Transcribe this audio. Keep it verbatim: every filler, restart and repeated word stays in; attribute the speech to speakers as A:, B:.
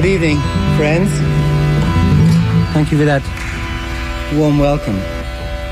A: Good evening, friends.
B: Thank you for that
A: warm welcome.